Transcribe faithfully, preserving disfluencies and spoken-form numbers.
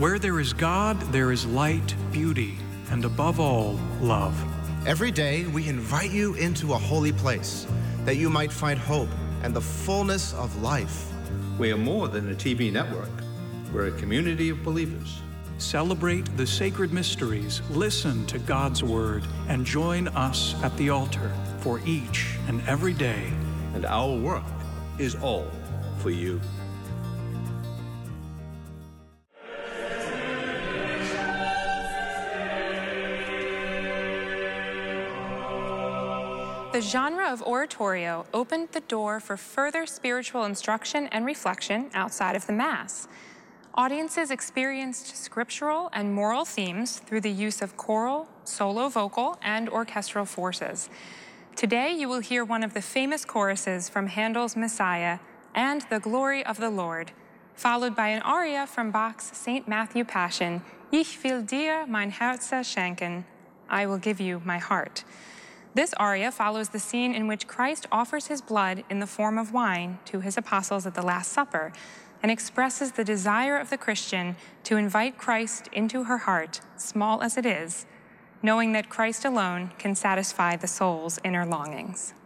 Where there is God, there is light, beauty, and above all, love. Every day, we invite you into a holy place, that you might find hope and the fullness of life. We are more than a T V network. We're a community of believers. Celebrate the sacred mysteries, listen to God's word, and join us at the altar for each and every day. And our work is all for you. The genre of oratorio opened the door for further spiritual instruction and reflection outside of the Mass. Audiences experienced scriptural and moral themes through the use of choral, solo vocal, and orchestral forces. Today, you will hear one of the famous choruses from Handel's Messiah and The Glory of the Lord, followed by an aria from Bach's Saint Matthew Passion, Ich will dir mein Herze schenken, I will give you my heart. This aria follows the scene in which Christ offers his blood in the form of wine to his apostles at the Last Supper and expresses the desire of the Christian to invite Christ into her heart, small as it is, knowing that Christ alone can satisfy the soul's inner longings.